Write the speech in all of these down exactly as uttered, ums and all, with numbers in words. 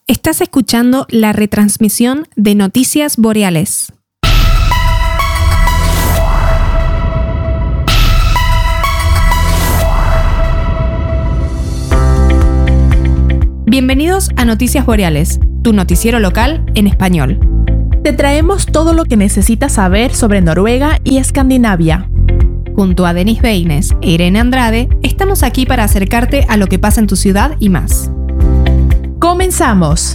Estás escuchando la retransmisión de Noticias Boreales. Bienvenidos a Noticias Boreales, tu noticiero local en español. Te traemos todo lo que necesitas saber sobre Noruega y Escandinavia. Junto a Denis Beines e Irene Andrade, estamos aquí para acercarte a lo que pasa en tu ciudad y más. ¡Comenzamos!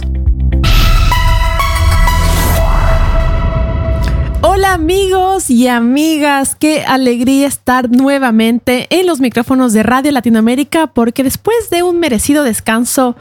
Hola amigos y amigas, qué alegría estar nuevamente en los micrófonos de Radio Latinoamérica porque después de un merecido descanso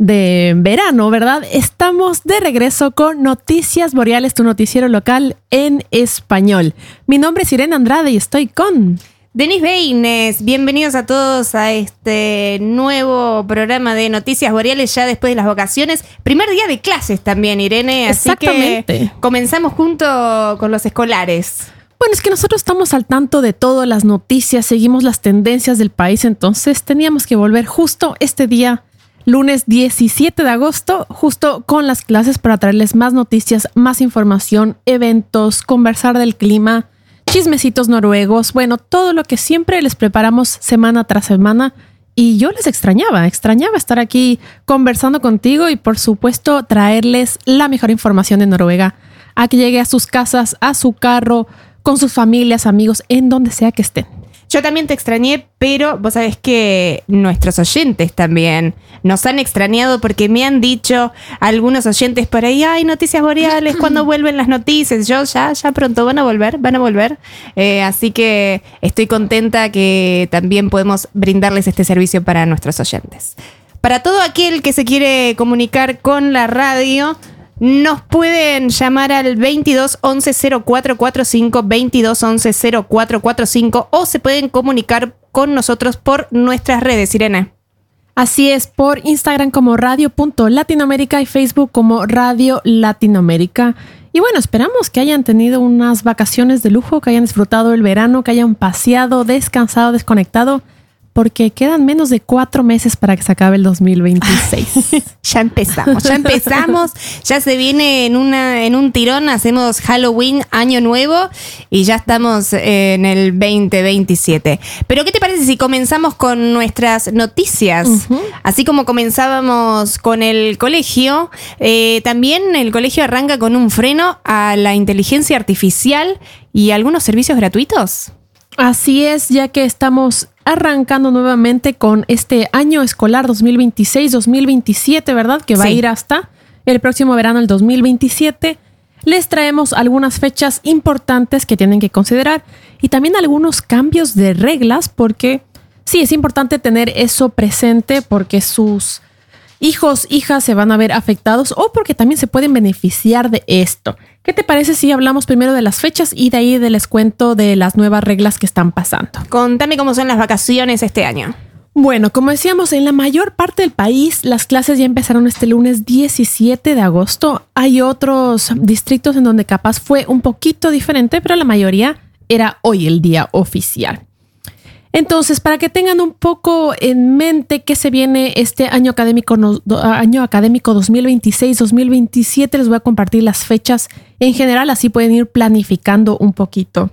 de verano, ¿verdad? Estamos de regreso con Noticias Boreales, tu noticiero local en español. Mi nombre es Irene Andrade y estoy con... Denis Beines, bienvenidos a todos a este nuevo programa de Noticias Boreales ya después de las vacaciones. Primer día de clases también, Irene, así que comenzamos junto con los escolares. Bueno, es que nosotros estamos al tanto de todas las noticias, seguimos las tendencias del país, entonces teníamos que volver justo este día, lunes diecisiete de agosto, justo con las clases para traerles más noticias, más información, eventos, conversar del clima, chismecitos noruegos, bueno, todo lo que siempre les preparamos semana tras semana. Y yo les extrañaba, extrañaba estar aquí conversando contigo y por supuesto traerles la mejor información de Noruega a que llegue a sus casas, a su carro, con sus familias, amigos, en donde sea que estén. Yo también te extrañé, pero vos sabés que nuestros oyentes también nos han extrañado porque me han dicho algunos oyentes por ahí, ay, Noticias Boreales, ¿cuándo vuelven las noticias? Yo ya, ya pronto van a volver, van a volver. Eh, así que estoy contenta que también podemos brindarles este servicio para nuestros oyentes. Para todo aquel que se quiere comunicar con la radio, nos pueden llamar al veintidós once cero cuatro cuatro cinco, veintidós once cero cuatro cuatro cinco o se pueden comunicar con nosotros por nuestras redes, Irene. Así es, por Instagram como radio punto latinoamérica y Facebook como Radio Latinoamérica. Y bueno, esperamos que hayan tenido unas vacaciones de lujo, que hayan disfrutado el verano, que hayan paseado, descansado, desconectado. Porque quedan menos de cuatro meses para que se acabe el dos mil veintiséis. Ya empezamos, ya empezamos. Ya se viene en, una, en un tirón. Hacemos Halloween, Año Nuevo y ya estamos en el veinte veintisiete. Pero ¿qué te parece si comenzamos con nuestras noticias? Uh-huh. Así como comenzábamos con el colegio, eh, también el colegio arranca con un freno a la inteligencia artificial y algunos servicios gratuitos. Así es, ya que estamos arrancando nuevamente con este año escolar dos mil veintiséis dos mil veintisiete, ¿verdad? Que va sí. a ir hasta el próximo verano, el dos mil veintisiete. Les traemos algunas fechas importantes que tienen que considerar y también algunos cambios de reglas porque sí, es importante tener eso presente porque sus hijos, hijas se van a ver afectados o porque también se pueden beneficiar de esto. ¿Qué te parece si hablamos primero de las fechas y de ahí les cuento de las nuevas reglas que están pasando? Contame cómo son las vacaciones este año. Bueno, como decíamos, en la mayor parte del país las clases ya empezaron este lunes diecisiete de agosto. Hay otros distritos en donde capaz fue un poquito diferente, pero la mayoría era hoy el día oficial. Entonces, para que tengan un poco en mente qué se viene este año académico, no, año académico dos mil veintiséis dos mil veintisiete, les voy a compartir las fechas en general, así pueden ir planificando un poquito.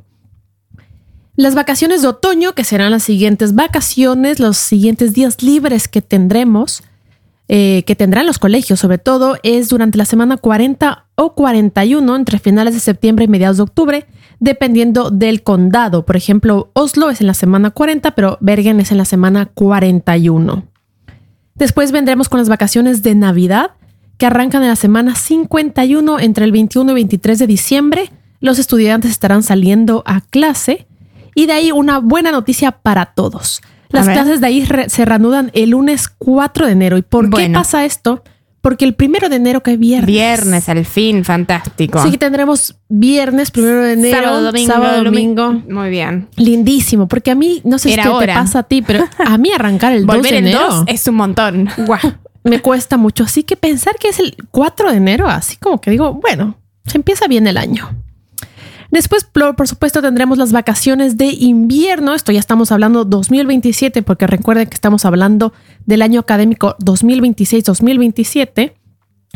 Las vacaciones de otoño, que serán las siguientes vacaciones, los siguientes días libres que tendremos, eh, que tendrán los colegios sobre todo, es durante la semana cuarenta o cuarenta y uno, entre finales de septiembre y mediados de octubre, dependiendo del condado. Por ejemplo, Oslo es en la semana cuarenta, pero Bergen es en la semana cuarenta y uno. Después vendremos con las vacaciones de Navidad, que arrancan en la semana cincuenta y uno, entre el veintiuno y veintitrés de diciembre. Los estudiantes estarán saliendo a clase. Y de ahí una buena noticia para todos. Las clases de ahí re- se reanudan el lunes cuatro de enero. ¿Y por bueno. qué pasa esto? Porque el primero de enero cae viernes. Viernes, al fin, fantástico. Sí, que tendremos viernes, primero de enero, sábado, domingo. Sábado, domingo. Muy bien. Lindísimo, porque a mí, no sé si te, te pasa a ti, pero a mí arrancar el dos de enero. Volver el dos es un montón. Guau, me cuesta mucho. Así que pensar que es el cuatro de enero, así como que digo, bueno, se empieza bien el año. Después, por supuesto, tendremos las vacaciones de invierno. Esto ya estamos hablando dos mil veintisiete, porque recuerden que estamos hablando del año académico dos mil veintiséis dos mil veintisiete.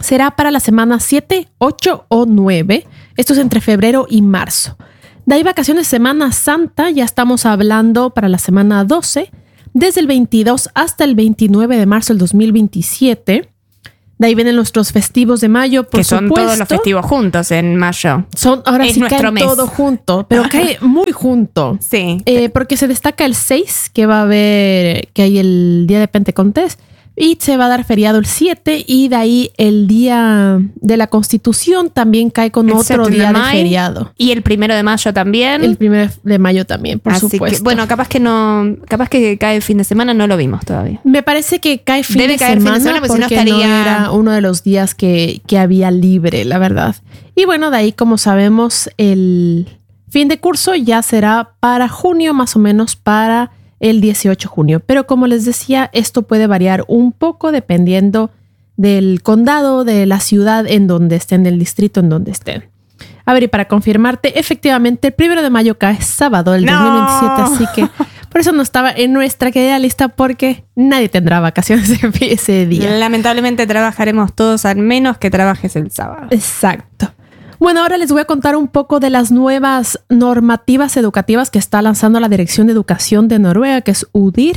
será para la semana siete, ocho o nueve. Esto es entre febrero y marzo. De ahí vacaciones Semana Santa, ya estamos hablando para la semana doce, desde el veintidós hasta el veintinueve de marzo del dos mil veintisiete. De ahí vienen nuestros festivos de mayo, por que son supuesto. Todos los festivos juntos en mayo. Son, ahora es sí nuestro cae mes. todo junto, pero cae muy junto. Sí. Eh, porque se destaca el seis, que va a haber, que hay el día de Pentecostés, y se va a dar feriado el siete, y de ahí el día de la Constitución también cae con El otro séptimo día de de mayo. feriado. Y el primero de mayo también. El primero de mayo también, por Así supuesto. que, bueno, capaz que no, capaz que cae el fin de semana, no lo vimos todavía. Me parece que cae fin, Debe de, caer fin de semana semana, porque si no porque no estaría- era uno de los días que, que había libre, la verdad. Y bueno, de ahí, como sabemos, el fin de curso ya será para junio, más o menos para el dieciocho de junio. Pero como les decía, esto puede variar un poco dependiendo del condado, de la ciudad en donde estén, del distrito en donde estén. A ver, y para confirmarte, efectivamente, el primero de mayo cae sábado del ¡No! dos mil veintisiete, así que por eso no estaba en nuestra querida lista, porque nadie tendrá vacaciones ese día. Lamentablemente trabajaremos todos, al menos que trabajes el sábado. Exacto. Bueno, ahora les voy a contar un poco de las nuevas normativas educativas que está lanzando la Dirección de Educación de Noruega, que es U D I R.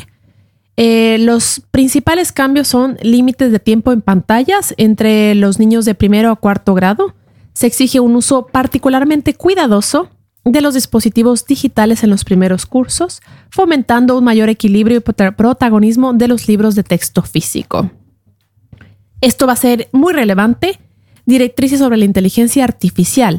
Eh, los principales cambios son límites de tiempo en pantallas entre los niños de primero a cuarto grado. Se exige un uso particularmente cuidadoso de los dispositivos digitales en los primeros cursos, fomentando un mayor equilibrio y prota- protagonismo de los libros de texto físico. Esto va a ser muy relevante. Directrices sobre la inteligencia artificial.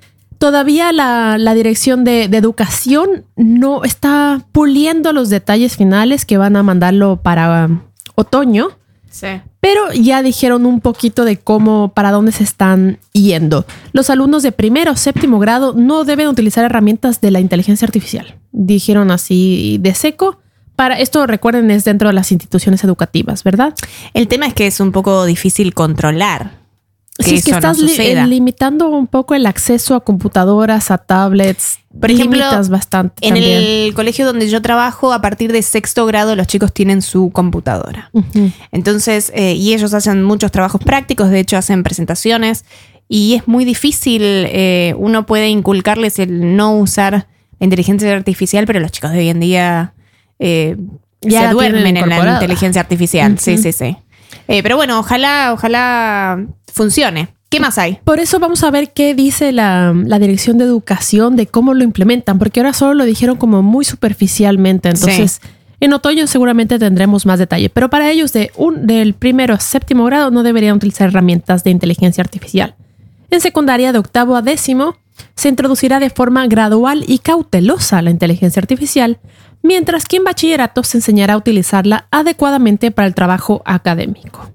Todavía la, la Dirección de, de Educación no está puliendo los detalles finales, que van a mandarlo para um, otoño, Sí. pero ya dijeron un poquito de cómo, para dónde se están yendo. Los alumnos de primero o séptimo grado no deben utilizar herramientas de la inteligencia artificial. Dijeron así de seco. Para esto, recuerden, es dentro de las instituciones educativas, ¿verdad? El tema es que es un poco difícil controlar. Que Si es que eso no estás li- suceda. limitando un poco el acceso a computadoras, a tablets, Por ejemplo, limitas bastante En también. el colegio donde yo trabajo, a partir de sexto grado, los chicos tienen su computadora. Ujú. Entonces, eh, y ellos hacen muchos trabajos prácticos, de hecho hacen presentaciones, y es muy difícil, eh, uno puede inculcarles el no usar la inteligencia artificial, pero los chicos de hoy en día eh, Ya se la duermen tienen en la incorporada. inteligencia artificial. Ujú. Sí, sí, sí. Eh, pero bueno, ojalá, ojalá funcione. ¿Qué más hay? Por eso vamos a ver qué dice la, la Dirección de Educación de cómo lo implementan, porque ahora solo lo dijeron como muy superficialmente. Entonces, en otoño seguramente tendremos más detalle. Pero para ellos de un, del primero a séptimo grado no deberían utilizar herramientas de inteligencia artificial. En secundaria, de octavo a décimo, se introducirá de forma gradual y cautelosa la inteligencia artificial, mientras que en bachillerato se enseñará a utilizarla adecuadamente para el trabajo académico.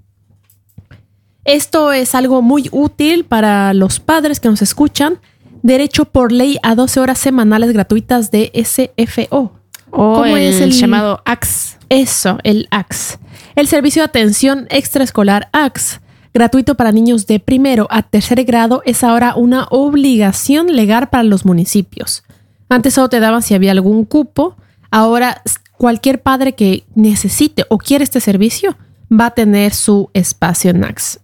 Esto es algo muy útil para los padres que nos escuchan. Derecho por ley a doce horas semanales gratuitas de S F O. O ¿Cómo el, es el- llamado A X. Eso, el A X. El Servicio de Atención Extraescolar A X, gratuito para niños de primero a tercer grado, es ahora una obligación legal para los municipios. Antes solo te daban si había algún cupo. Ahora cualquier padre que necesite o quiera este servicio va a tener su espacio en A X.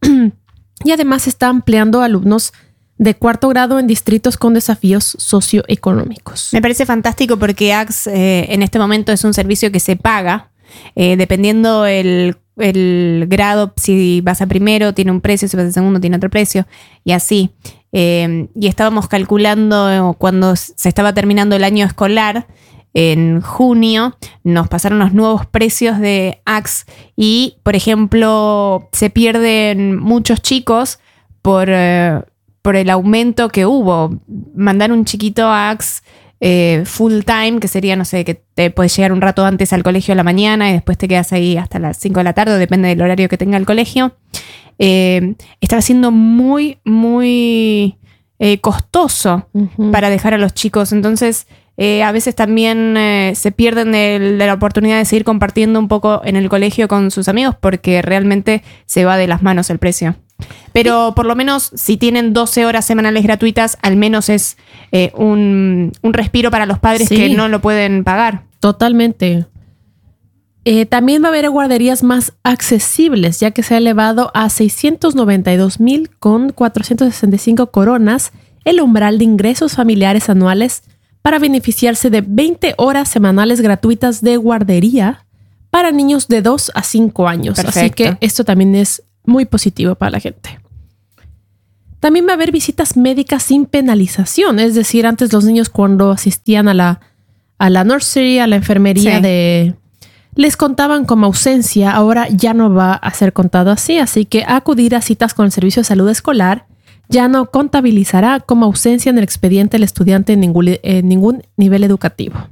Y además se está ampliando alumnos de cuarto grado en distritos con desafíos socioeconómicos. Me parece fantástico porque A X eh, en este momento es un servicio que se paga. Eh, dependiendo el, el grado, si vas a primero tiene un precio, si vas a segundo tiene otro precio, y así. Eh, y estábamos calculando cuando se estaba terminando el año escolar, en junio, nos pasaron los nuevos precios de A X y, por ejemplo, se pierden muchos chicos por, eh, por el aumento que hubo. Mandar un chiquito a A X eh, full time, que sería, no sé, que te puedes llegar un rato antes al colegio a la mañana y después te quedas ahí hasta las cinco de la tarde, depende del horario que tenga el colegio. Eh, estaba siendo muy, muy eh, costoso Ujú. para dejar a los chicos. Entonces, eh, a veces también eh, se pierden el- de la oportunidad de seguir compartiendo un poco en el colegio con sus amigos porque realmente se va de las manos el precio. Pero por lo menos si tienen doce horas semanales gratuitas, al menos es eh, un, un respiro para los padres Sí. que no lo pueden pagar. Totalmente. Eh, también va a haber guarderías más accesibles, ya que se ha elevado a seiscientos noventa y dos mil con cuatrocientas sesenta y cinco coronas el umbral de ingresos familiares anuales para beneficiarse de veinte horas semanales gratuitas de guardería para niños de dos a cinco años. Perfecto. Así que esto también es muy positivo para la gente. También va a haber visitas médicas sin penalización. Es decir, antes los niños cuando asistían a la, a la nursery, a la enfermería Sí. de... les contaban como ausencia. Ahora ya no va a ser contado así. Así que acudir a citas con el Servicio de Salud Escolar ya no contabilizará como ausencia en el expediente del estudiante en ningún, en ningún nivel educativo.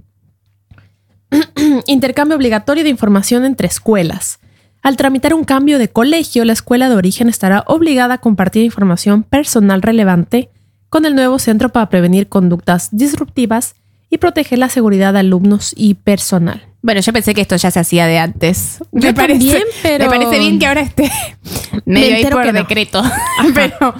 Intercambio obligatorio de información entre escuelas. Al tramitar un cambio de colegio, la escuela de origen estará obligada a compartir información personal relevante con el nuevo centro para prevenir conductas disruptivas y proteger la seguridad de alumnos y personal. Bueno, yo pensé que esto ya se hacía de antes. Yo también, pero- Me parece bien que ahora esté Me medio ahí entero por que no. decreto. Pero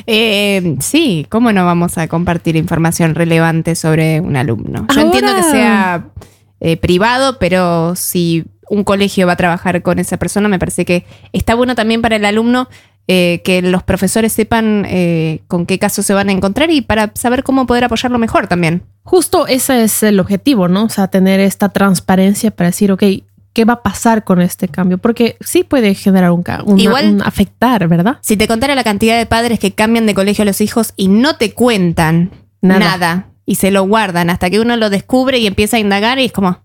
eh, sí, ¿cómo no vamos a compartir información relevante sobre un alumno? Yo Ahora- entiendo que sea eh, privado, pero si un colegio va a trabajar con esa persona, me parece que está bueno también para el alumno eh, que los profesores sepan eh, con qué casos se van a encontrar y para saber cómo poder apoyarlo mejor también. Justo ese es el objetivo, ¿no? O sea, tener esta transparencia para decir, ok, ¿qué va a pasar con este cambio? Porque sí puede generar un, ca- una- Igual- un afectar, ¿verdad? Si te contara la cantidad de padres que cambian de colegio a los hijos y no te cuentan Nada. nada, y se lo guardan hasta que uno lo descubre y empieza a indagar y es como,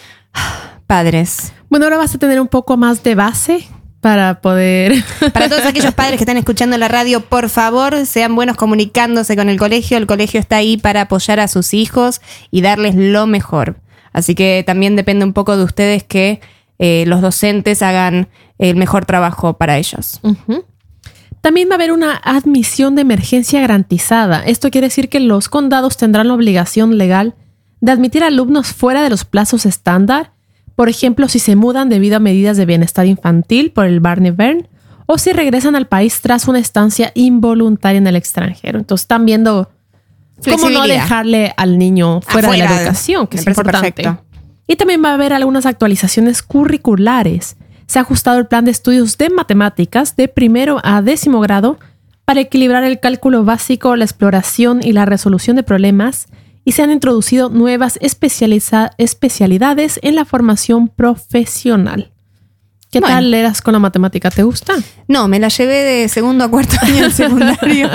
ah, padres. Bueno, ahora vas a tener un poco más de base para poder... Para todos aquellos padres que están escuchando la radio, por favor, sean buenos comunicándose con el colegio. El colegio está ahí para apoyar a sus hijos y darles lo mejor. Así que también depende un poco de ustedes que eh, los docentes hagan el mejor trabajo para ellos. Ujú. También va a haber una admisión de emergencia garantizada. Esto quiere decir que los condados tendrán la obligación legal de admitir alumnos fuera de los plazos estándar. Por ejemplo, si se mudan debido a medidas de bienestar infantil por el Barney Bern o si regresan al país tras una estancia involuntaria en el extranjero. Entonces están viendo cómo no Flexibilidad. dejarle al niño fuera de la Afuera. educación, que Me es parece importante. perfecto. Y también va a haber algunas actualizaciones curriculares. Se ha ajustado el plan de estudios de matemáticas de primero a décimo grado para equilibrar el cálculo básico, la exploración y la resolución de problemas, y se han introducido nuevas especializa- especialidades en la formación profesional. ¿Qué Bueno. tal eras con la matemática? ¿Te gusta? No, me la llevé de segundo a cuarto año del secundario.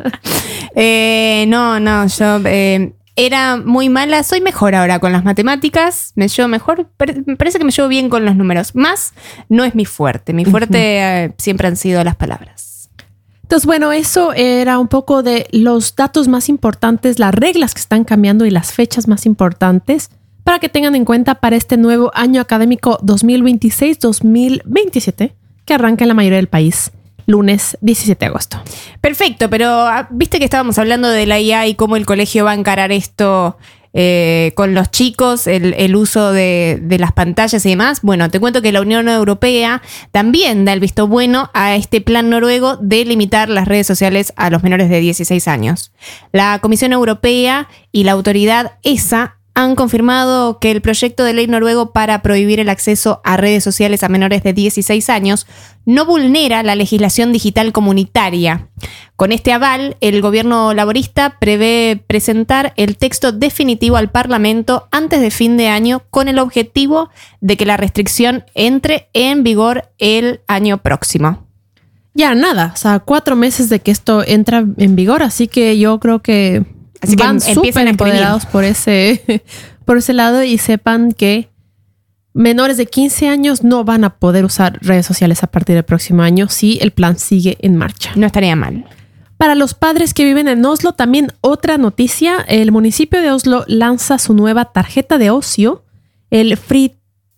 Eh, no, no, yo eh, era muy mala. Soy mejor ahora con las matemáticas. Me llevo mejor. Pare- Me parece que me llevo bien con los números. Más no es mi fuerte. Mi fuerte eh, siempre han sido las palabras. Entonces, bueno, eso era un poco de los datos más importantes, las reglas que están cambiando y las fechas más importantes para que tengan en cuenta para este nuevo año académico dos mil veintiséis dos mil veintisiete que arranca en la mayoría del país, lunes diecisiete de agosto. Perfecto, pero ah, viste que estábamos hablando de la I A y cómo el colegio va a encarar esto eh, con los chicos, el, el uso de, de las pantallas y demás. Bueno, te cuento que la Unión Europea también da el visto bueno a este plan noruego de limitar las redes sociales a los menores de dieciséis años. La Comisión Europea y la autoridad E S A han confirmado que el proyecto de ley noruego para prohibir el acceso a redes sociales a menores de dieciséis años no vulnera la legislación digital comunitaria. Con este aval, el gobierno laborista prevé presentar el texto definitivo al Parlamento antes de fin de año con el objetivo de que la restricción entre en vigor el año próximo. Ya nada, o sea, cuatro meses de que esto entra en vigor, así que yo creo que Así que van empiecen súper a escribir. empoderados por ese, por ese lado y sepan que menores de quince años no van a poder usar redes sociales a partir del próximo año si el plan sigue en marcha. No estaría mal. Para los padres que viven en Oslo, también otra noticia. El municipio de Oslo lanza su nueva tarjeta de ocio, el Fri,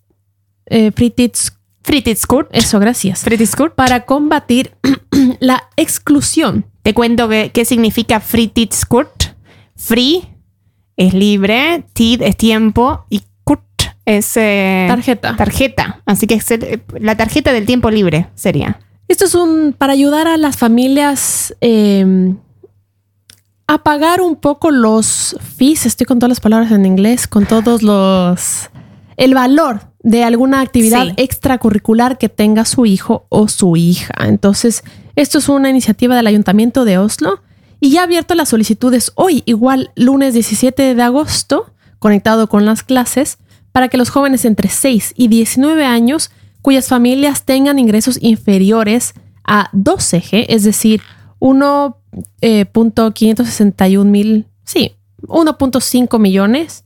eh, Fritids. Fritidskort. Eso, gracias. Fritidskort. Para combatir la exclusión. Te cuento que- qué significa Fritidskort. Free es libre, tid es tiempo y kurt es eh, Tarjeta. tarjeta. Así que es el- la tarjeta del tiempo libre sería. Esto es un para ayudar a las familias eh, a pagar un poco los fees. Estoy con todas las palabras en inglés, con todos los... el valor de alguna actividad Sí. extracurricular que tenga su hijo o su hija. Entonces, esto es una iniciativa del Ayuntamiento de Oslo y ya ha abierto las solicitudes hoy, igual lunes diecisiete de agosto, conectado con las clases, para que los jóvenes entre seis y diecinueve años cuyas familias tengan ingresos inferiores a doce G, es decir, uno punto quinientos sesenta y un mil, sí, uno punto cinco millones